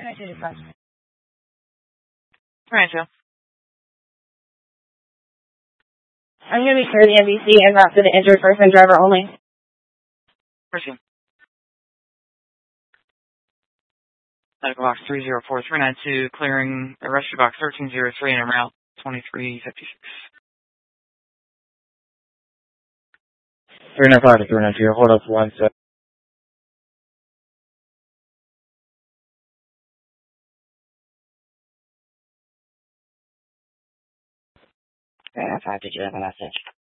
can I say this fast? Right, Joe. I'm going to be clear the NBC and route to the injured person, driver only. Proceed. Medical box 304392, clearing the rescue box 1303 and route 2356. 395 to 392, hold up 1 sec. Okay, that's how did you have a message?